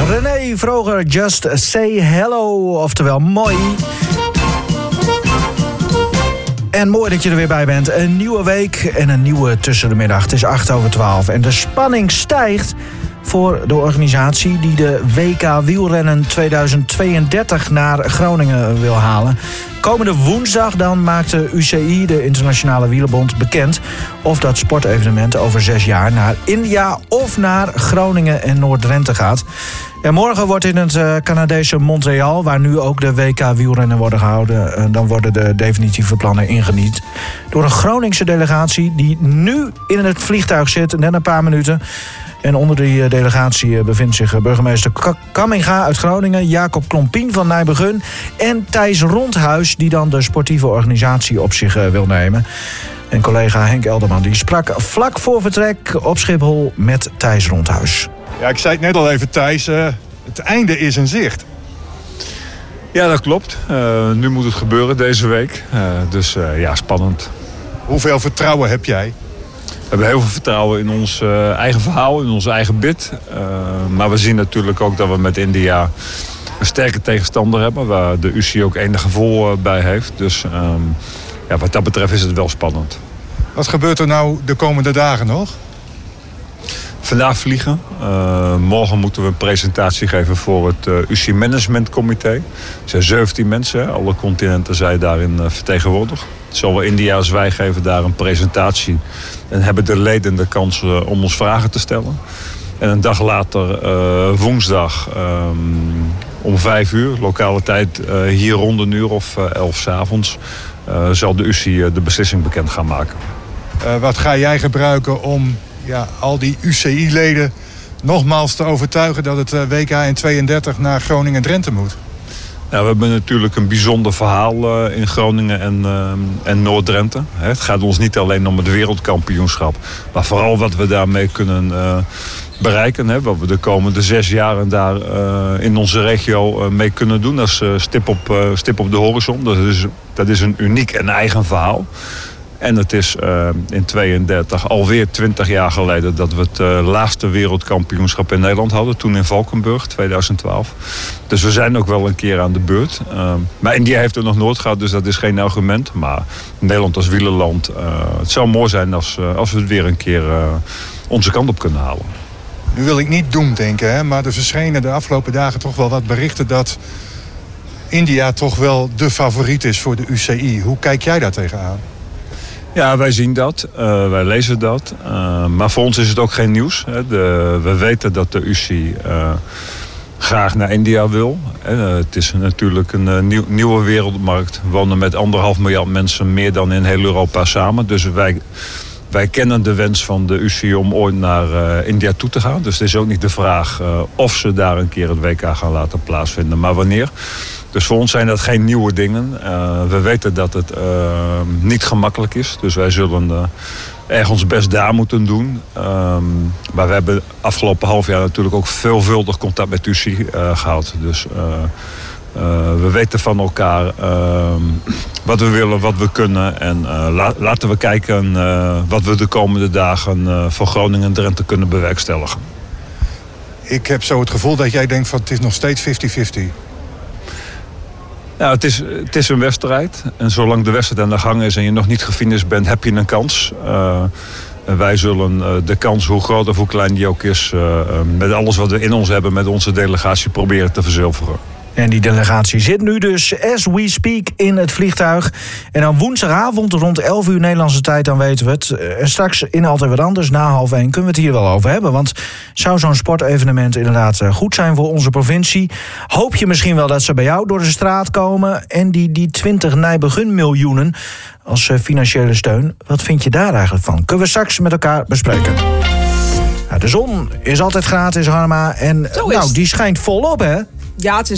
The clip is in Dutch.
René Vroger, Just Say Hello, oftewel mooi. En mooi dat je er weer bij bent. Een nieuwe week en een nieuwe tussen de middag. Het is 8:12 en de spanning stijgt voor de organisatie die de WK wielrennen 2032 naar Groningen wil halen. Komende woensdag dan maakt de UCI, de Internationale Wielerbond, bekend of dat sportevenement over 6 jaar naar India of naar Groningen en Noord-Drenthe gaat. En morgen wordt in het Canadese Montreal, waar nu ook de WK wielrennen worden gehouden, dan worden de definitieve plannen ingediend door een Groningse delegatie die nu in het vliegtuig zit, net een paar minuten. En onder die delegatie bevindt zich burgemeester Kamminga uit Groningen, Jacob Klompien van Nijbegun en Thijs Rondhuis, die dan de sportieve organisatie op zich wil nemen. En collega Henk Elderman die sprak vlak voor vertrek op Schiphol met Thijs Rondhuis. Ja, ik zei het net al even, Thijs, het einde is in zicht. Ja, dat klopt. Nu moet het gebeuren deze week. Dus spannend. Hoeveel vertrouwen heb jij? We hebben heel veel vertrouwen in ons eigen verhaal, in onze eigen bid. Maar we zien natuurlijk ook dat we met India een sterke tegenstander hebben, waar de UCI ook enig gevoel bij heeft. Dus wat dat betreft is het wel spannend. Wat gebeurt er nou de komende dagen nog? Vandaag vliegen. Morgen moeten we een presentatie geven voor het UCI Management Comité. Er zijn 17 mensen, alle continenten zijn daarin vertegenwoordigd. Zowel India als wij geven daar een presentatie. En hebben de leden de kans om ons vragen te stellen. En een dag later, woensdag, om 5 uur, lokale tijd, hier rond een uur of 11 's avonds, zal de UCI de beslissing bekend gaan maken. Wat ga jij gebruiken om al die UCI-leden nogmaals te overtuigen dat het WK in 32 naar Groningen en Drenthe moet? Ja, we hebben natuurlijk een bijzonder verhaal in Groningen en Noord-Drenthe. Het gaat ons niet alleen om het wereldkampioenschap, maar vooral wat we daarmee kunnen bereiken. Wat we de komende 6 jaar daar in onze regio mee kunnen doen. Dat is stip op de horizon. Dat is een uniek en eigen verhaal. En het is in 32 alweer 20 jaar geleden dat we het laatste wereldkampioenschap in Nederland hadden. Toen in Valkenburg, 2012. Dus we zijn ook wel een keer aan de beurt. Maar India heeft het nog nooit gehad, dus dat is geen argument. Maar Nederland als wielerland, het zou mooi zijn als we het weer een keer onze kant op kunnen halen. Nu wil ik niet doemdenken, hè, maar er verschenen de afgelopen dagen toch wel wat berichten dat India toch wel de favoriet is voor de UCI. Hoe kijk jij daar tegenaan? Ja, wij zien dat. Wij lezen dat. Maar voor ons is het ook geen nieuws. We weten dat de UCI graag naar India wil. Het is natuurlijk een nieuwe wereldmarkt. We wonen met 1,5 miljard mensen meer dan in heel Europa samen. Dus wij kennen de wens van de UCI om ooit naar India toe te gaan. Dus het is ook niet de vraag of ze daar een keer het WK gaan laten plaatsvinden, maar wanneer. Dus voor ons zijn dat geen nieuwe dingen. We weten dat het niet gemakkelijk is. Dus wij zullen erg ons best daar moeten doen. Maar we hebben afgelopen half jaar natuurlijk ook veelvuldig contact met UCI gehad. Dus we weten van elkaar wat we willen, wat we kunnen. En laten we kijken wat we de komende dagen voor Groningen en Drenthe kunnen bewerkstelligen. Ik heb zo het gevoel dat jij denkt van het is nog steeds 50-50. Ja, het is een wedstrijd. En zolang de wedstrijd aan de gang is en je nog niet gefinished bent, heb je een kans. En wij zullen de kans, hoe groot of hoe klein die ook is, met alles wat we in ons hebben, met onze delegatie proberen te verzilveren. En die delegatie zit nu dus, as we speak, in het vliegtuig. En dan woensdagavond rond 11 uur Nederlandse tijd, dan weten we het. En straks in Altijd Wat Anders, na 12:30, kunnen we het hier wel over hebben. Want zou zo'n sportevenement inderdaad goed zijn voor onze provincie? Hoop je misschien wel dat ze bij jou door de straat komen? En die 20 Nijbegun miljoenen als financiële steun, wat vind je daar eigenlijk van? Kunnen we straks met elkaar bespreken. Nou, de zon is altijd gratis, Harma. En die schijnt volop, hè? Ja, het is